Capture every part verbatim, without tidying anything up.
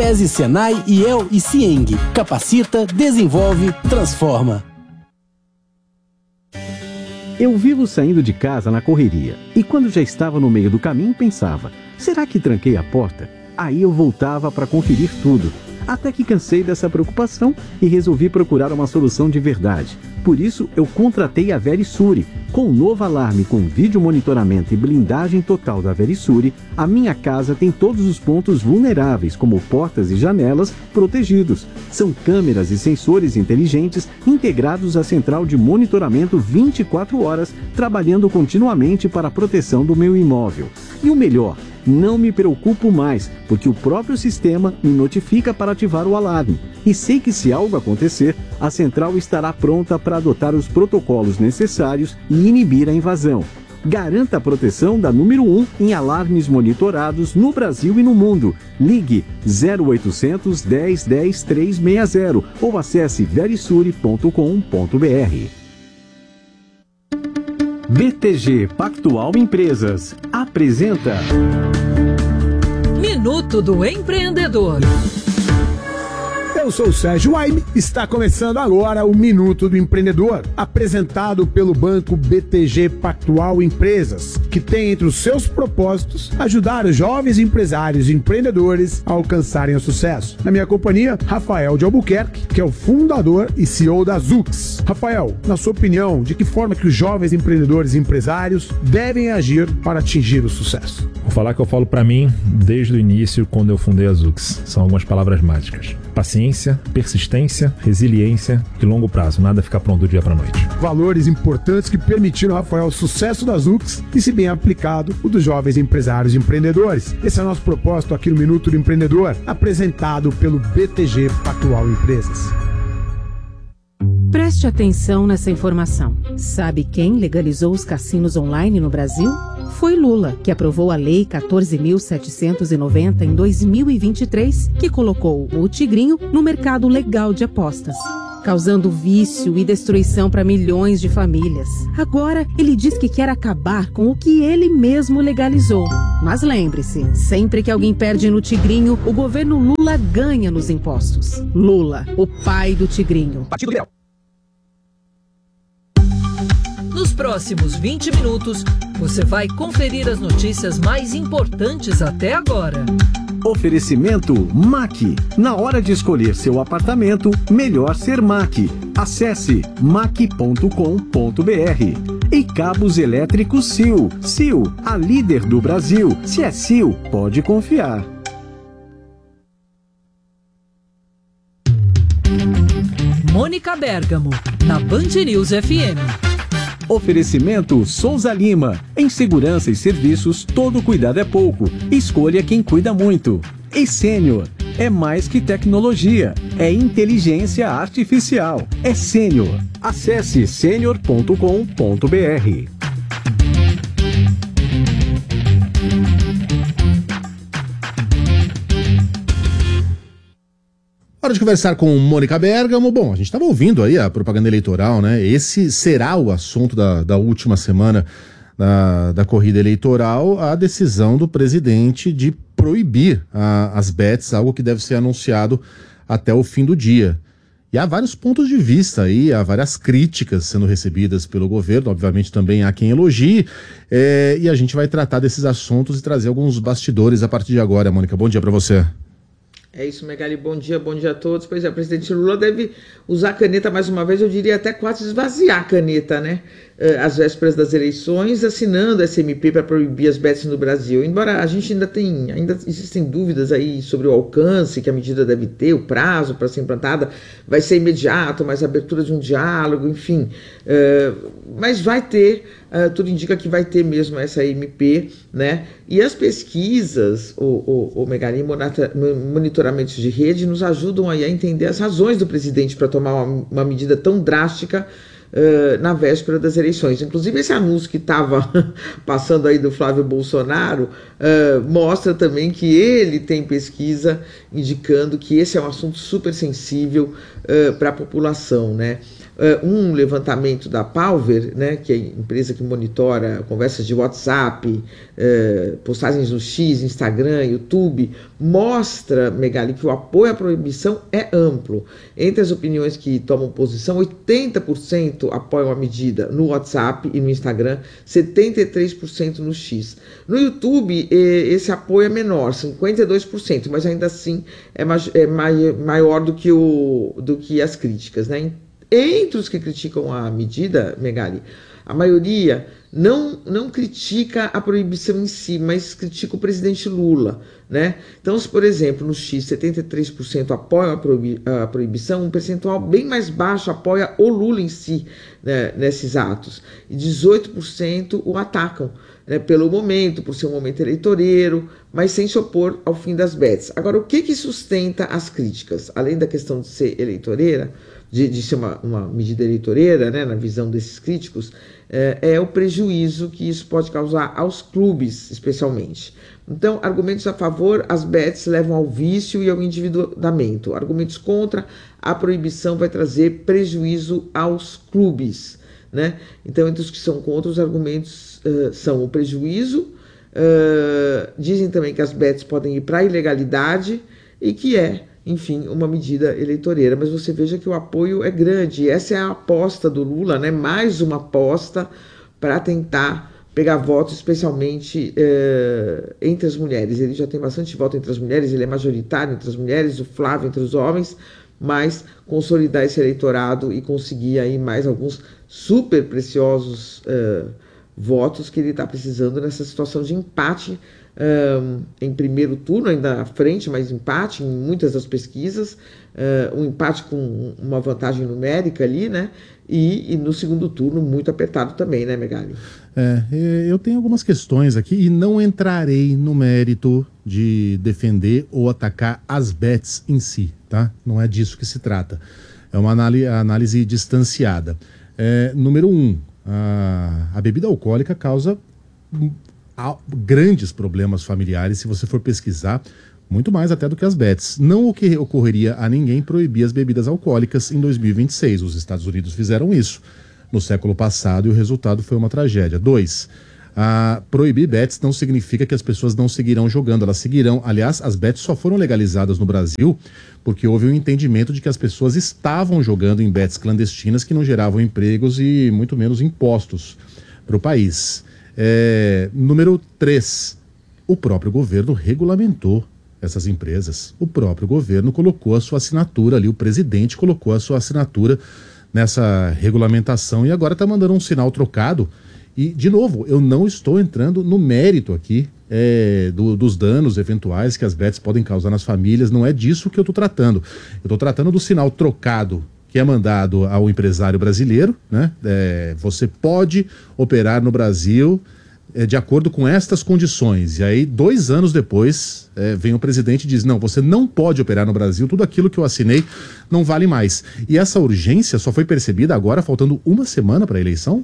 SESI, Senai, I E L e Cieng. Capacita, desenvolve, transforma. Eu vivo saindo de casa na correria e quando já estava no meio do caminho pensava, será que tranquei a porta? Aí eu voltava para conferir tudo, até que cansei dessa preocupação e resolvi procurar uma solução de verdade. Por isso eu contratei a Verisure. Com o novo alarme com vídeo monitoramento e blindagem total da Verisure, a minha casa tem todos os pontos vulneráveis, como portas e janelas, protegidos. São câmeras e sensores inteligentes integrados à central de monitoramento vinte e quatro horas, trabalhando continuamente para a proteção do meu imóvel. E o melhor, não me preocupo mais, porque o próprio sistema me notifica para ativar o alarme. E sei que se algo acontecer, a central estará pronta para adotar os protocolos necessários e inibir a invasão. Garanta a proteção da número um em alarmes monitorados no Brasil e no mundo. Ligue zero oitocentos, dez, dez, trezentos e sessenta ou acesse verisure ponto com ponto br. B T G Pactual Empresas apresenta Minuto do Empreendedor. Eu sou o Sérgio Waime, está começando agora o Minuto do Empreendedor, apresentado pelo Banco B T G Pactual Empresas, que tem entre os seus propósitos ajudar os jovens empresários e empreendedores a alcançarem o sucesso. Na minha companhia, Rafael de Albuquerque, que é o fundador e C E O da Zux. Rafael, na sua opinião, de que forma que os jovens empreendedores e empresários devem agir para atingir o sucesso? Vou falar que eu falo para mim desde o início, quando eu fundei a Zux. São algumas palavras mágicas. Paciência, persistência, resiliência e longo prazo. Nada fica pronto do dia para a noite. Valores importantes que permitiram, Rafael, o sucesso da Zux e, se bem aplicado, o dos jovens empresários e empreendedores. Esse é o nosso propósito aqui no Minuto do Empreendedor, apresentado pelo B T G Pactual Empresas. Preste atenção nessa informação. Sabe quem legalizou os cassinos online no Brasil? Foi Lula, que aprovou a Lei quatorze mil setecentos e noventa em dois mil e vinte e três, que colocou o Tigrinho no mercado legal de apostas, causando vício e destruição para milhões de famílias. Agora, ele diz que quer acabar com o que ele mesmo legalizou. Mas lembre-se, sempre que alguém perde no Tigrinho, o governo Lula ganha nos impostos. Lula, o pai do Tigrinho. Partido Liberal. Nos próximos vinte minutos, você vai conferir as notícias mais importantes até agora. Oferecimento M A C. Na hora de escolher seu apartamento, melhor ser M A C. Acesse mac ponto com ponto br. E cabos elétricos S I O. S I O, a líder do Brasil. Se é S I O, pode confiar. Mônica Bergamo, na Band News F M. Oferecimento Souza Lima. Em segurança e serviços, todo cuidado é pouco. Escolha quem cuida muito. E Sênior. É mais que tecnologia. É inteligência artificial. É Sênior. Acesse sênior ponto com ponto br. Hora de conversar com Mônica Bergamo. Bom, a gente estava ouvindo aí a propaganda eleitoral, né? Esse será o assunto da, da última semana da, da corrida eleitoral, a decisão do presidente de proibir a, as bets, algo que deve ser anunciado até o fim do dia. E há vários pontos de vista aí, há várias críticas sendo recebidas pelo governo, obviamente também há quem elogie, é, e a gente vai tratar desses assuntos e trazer alguns bastidores a partir de agora. Mônica, bom dia para você. É isso, Megali, bom dia, bom dia a todos. Pois é, o presidente Lula deve usar a caneta mais uma vez, eu diria até quase esvaziar a caneta, né? Às vésperas das eleições, assinando essa M P para proibir as bets no Brasil. Embora a gente ainda tem, ainda existem dúvidas aí sobre o alcance que a medida deve ter, o prazo para ser implantada, vai ser imediato, mas a abertura de um diálogo, enfim. Uh, mas vai ter, uh, tudo indica que vai ter mesmo essa M P, né? E as pesquisas, o, o, o Megali, monitoramentos de rede, nos ajudam aí a entender as razões do presidente para tomar uma, uma medida tão drástica uh, na véspera das eleições. Inclusive esse anúncio que estava passando aí do Flávio Bolsonaro uh, mostra também que ele tem pesquisa indicando que esse é um assunto super sensível uh, para a população, né? Uh, um levantamento da Palver, né, que é a empresa que monitora conversas de WhatsApp, uh, postagens no X, Instagram, YouTube, mostra, Megali, que o apoio à proibição é amplo. Entre as opiniões que tomam posição, oitenta por cento apoiam a medida no WhatsApp e no Instagram, setenta e três por cento no X. No YouTube, esse apoio é menor, cinquenta e dois por cento, mas ainda assim é, ma é mai maior do que, o, do que as críticas, né? Entre os que criticam a medida, Megali, a maioria não, não critica a proibição em si, mas critica o presidente Lula, né? Então, se, por exemplo, no X, setenta e três por cento apoiam a, proibi a proibição, um percentual bem mais baixo apoia o Lula em si, né, nesses atos, e dezoito por cento o atacam, né, pelo momento, por ser um momento eleitoreiro, mas sem se opor ao fim das bets. Agora, o que que sustenta as críticas? Além da questão de ser eleitoreira, de, de ser uma, uma medida eleitoreira, né, na visão desses críticos, é, é o prejuízo que isso pode causar aos clubes, especialmente. Então, argumentos a favor, as bets levam ao vício e ao endividamento. Argumentos contra, a proibição vai trazer prejuízo aos clubes, né? Então, entre os que são contra, os argumentos uh, são o prejuízo, uh, dizem também que as bets podem ir para a ilegalidade e que é, enfim, uma medida eleitoreira. Mas você veja que o apoio é grande. Essa é a aposta do Lula, né? Mais uma aposta para tentar pegar votos, especialmente uh, entre as mulheres. Ele já tem bastante voto entre as mulheres, ele é majoritário entre as mulheres, o Flávio entre os homens, mas consolidar esse eleitorado e conseguir aí mais alguns super preciosos uh, votos que ele está precisando nessa situação de empate um, em primeiro turno, ainda à frente, mas empate em muitas das pesquisas, uh, um empate com uma vantagem numérica ali, né? E, e no segundo turno muito apertado também, né, Megali? É, eu tenho algumas questões aqui e não entrarei no mérito de defender ou atacar as bets em si, tá? Não é disso que se trata. É uma análise, análise distanciada. É, número um, a, a bebida alcoólica causa a, grandes problemas familiares, se você for pesquisar, muito mais até do que as bets. Não o que ocorreria a ninguém proibir as bebidas alcoólicas em dois mil e vinte e seis. Os Estados Unidos fizeram isso no século passado e o resultado foi uma tragédia. Dois, a proibir bets não significa que as pessoas não seguirão jogando, elas seguirão. Aliás, as bets só foram legalizadas no Brasil porque houve um entendimento de que as pessoas estavam jogando em bets clandestinas que não geravam empregos e muito menos impostos para o país. É, número três, o próprio governo regulamentou essas empresas. O próprio governo colocou a sua assinatura ali, o presidente colocou a sua assinatura nessa regulamentação e agora está mandando um sinal trocado. E, de novo, eu não estou entrando no mérito aqui é, do, dos danos eventuais que as bets podem causar nas famílias, não é disso que eu estou tratando. Eu estou tratando do sinal trocado que é mandado ao empresário brasileiro, né? É, você pode operar no Brasil é, de acordo com estas condições. E aí, dois anos depois, é, vem o presidente e diz, não, você não pode operar no Brasil, tudo aquilo que eu assinei não vale mais. E essa urgência só foi percebida agora, faltando uma semana para a eleição?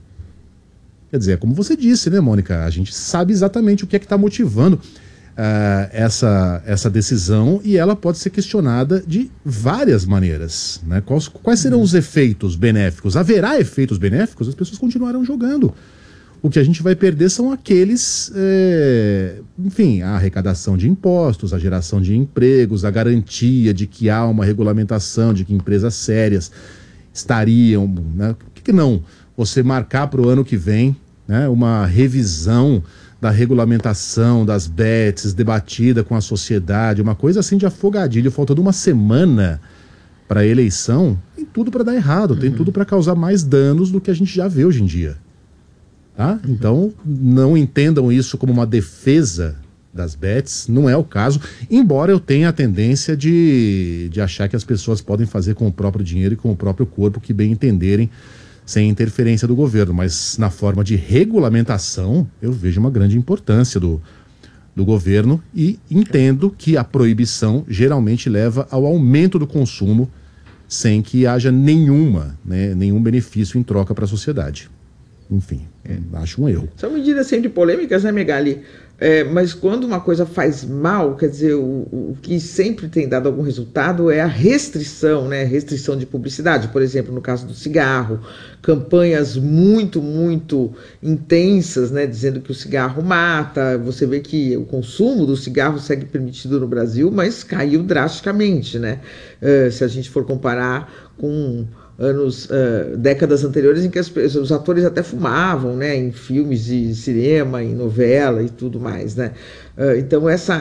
Quer dizer, é como você disse, né, Mônica? A gente sabe exatamente o que é que está motivando uh, essa, essa decisão e ela pode ser questionada de várias maneiras, né? Quais, quais serão os efeitos benéficos? Haverá efeitos benéficos? As pessoas continuarão jogando. O que a gente vai perder são aqueles, é, enfim, a arrecadação de impostos, a geração de empregos, a garantia de que há uma regulamentação, de que empresas sérias estariam, né? Por que, que não você marcar para o ano que vem, né, uma revisão da regulamentação das bets, debatida com a sociedade, uma coisa assim de afogadilho, faltando uma semana para a eleição, tem tudo para dar errado, uhum. Tem tudo para causar mais danos do que a gente já vê hoje em dia. Tá? Uhum. Então, não entendam isso como uma defesa das bets, não é o caso, embora eu tenha a tendência de, de achar que as pessoas podem fazer com o próprio dinheiro e com o próprio corpo que bem entenderem, sem interferência do governo, mas na forma de regulamentação, eu vejo uma grande importância do, do governo e entendo que a proibição geralmente leva ao aumento do consumo sem que haja nenhuma, né, nenhum benefício em troca para a sociedade. Enfim, é. acho um erro. São medidas sempre polêmicas, né, Megali? É, mas quando uma coisa faz mal, quer dizer, o, o que sempre tem dado algum resultado é a restrição, né? Restrição de publicidade. Por exemplo, no caso do cigarro, campanhas muito, muito intensas, né? Dizendo que o cigarro mata. Você vê que o consumo do cigarro segue permitido no Brasil, mas caiu drasticamente, né? Uh, se a gente for comparar com anos, uh, décadas anteriores em que as, os atores até fumavam, né, em filmes de cinema, em novela e tudo mais, né. Uh, então essa,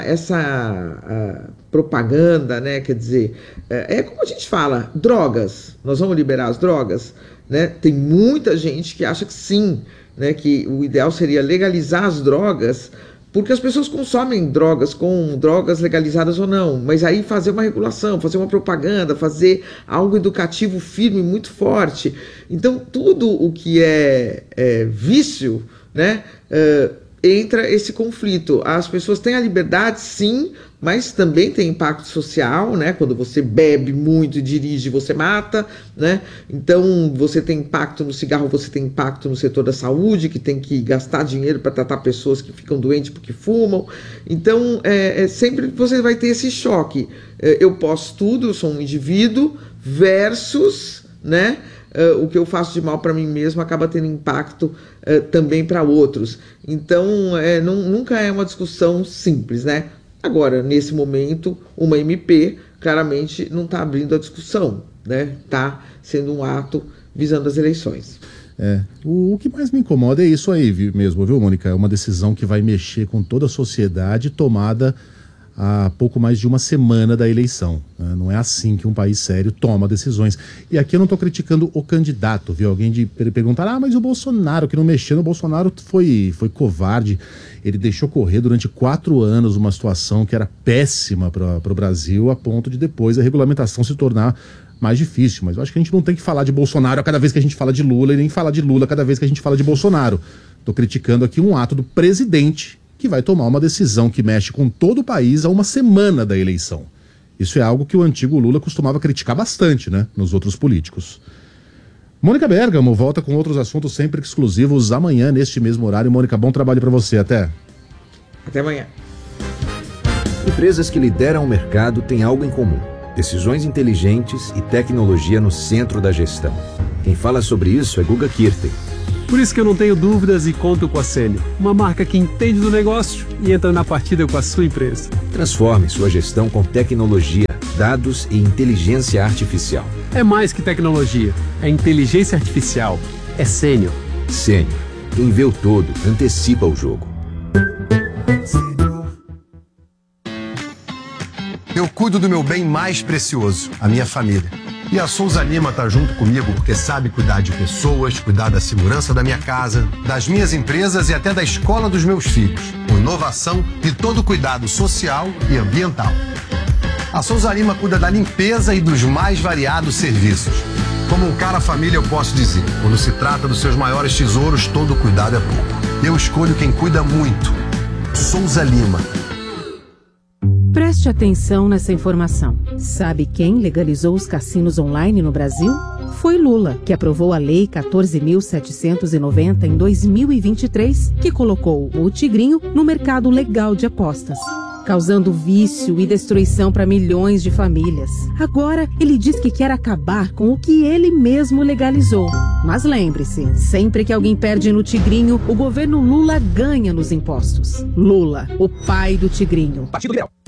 essa uh, propaganda, né, quer dizer, uh, é como a gente fala, drogas, nós vamos liberar as drogas, né, tem muita gente que acha que sim, né, que o ideal seria legalizar as drogas, porque as pessoas consomem drogas, com drogas legalizadas ou não, mas aí fazer uma regulação, fazer uma propaganda, fazer algo educativo firme, muito forte. Então, tudo o que é, é vício, né, uh, entra esse conflito. As pessoas têm a liberdade, sim, mas também tem impacto social, né? Quando você bebe muito e dirige, você mata, né? Então, você tem impacto no cigarro, você tem impacto no setor da saúde, que tem que gastar dinheiro para tratar pessoas que ficam doentes porque fumam. Então, é, é, sempre você vai ter esse choque. É, eu posso tudo, eu sou um indivíduo, versus, né? Uh, o que eu faço de mal para mim mesmo acaba tendo impacto uh, também para outros. Então, é, não, nunca é uma discussão simples, né? Agora, nesse momento, uma M P claramente não está abrindo a discussão, né? Está sendo um ato visando as eleições. É, o, o que mais me incomoda é isso aí viu, mesmo, viu, Mônica? É uma decisão que vai mexer com toda a sociedade, tomada há pouco mais de uma semana da eleição. Né? Não é assim que um país sério toma decisões. E aqui eu não estou criticando o candidato, viu? Alguém de perguntar, ah, mas o Bolsonaro, que não mexeu no Bolsonaro foi, foi covarde. Ele deixou correr durante quatro anos uma situação que era péssima para o Brasil, a ponto de depois a regulamentação se tornar mais difícil. Mas eu acho que a gente não tem que falar de Bolsonaro a cada vez que a gente fala de Lula e nem falar de Lula a cada vez que a gente fala de Bolsonaro. Estou criticando aqui um ato do presidente que vai tomar uma decisão que mexe com todo o país a uma semana da eleição. Isso é algo que o antigo Lula costumava criticar bastante, né, nos outros políticos. Mônica Bergamo volta com outros assuntos sempre exclusivos amanhã, neste mesmo horário. Mônica, bom trabalho para você. Até. Até amanhã. Empresas que lideram o mercado têm algo em comum: decisões inteligentes e tecnologia no centro da gestão. Quem fala sobre isso é Guga Kirten. Por isso que eu não tenho dúvidas e conto com a Sênio, uma marca que entende do negócio e entra na partida com a sua empresa. Transforme sua gestão com tecnologia, dados e inteligência artificial. É mais que tecnologia, é inteligência artificial, é Sênio. Sênio, quem vê o todo, antecipa o jogo. Eu cuido do meu bem mais precioso, a minha família. E a Souza Lima tá junto comigo porque sabe cuidar de pessoas, cuidar da segurança da minha casa, das minhas empresas e até da escola dos meus filhos, com inovação e todo cuidado social e ambiental. A Souza Lima cuida da limpeza e dos mais variados serviços. Como um cara família eu posso dizer, quando se trata dos seus maiores tesouros, todo cuidado é pouco. Eu escolho quem cuida muito. Souza Lima. Preste atenção nessa informação. Sabe quem legalizou os cassinos online no Brasil? Foi Lula, que aprovou a Lei quatorze mil setecentos e noventa em dois mil e vinte e três, que colocou o tigrinho no mercado legal de apostas, causando vício e destruição para milhões de famílias. Agora, ele diz que quer acabar com o que ele mesmo legalizou. Mas lembre-se, sempre que alguém perde no tigrinho, o governo Lula ganha nos impostos. Lula, o pai do tigrinho. Partido Liberal.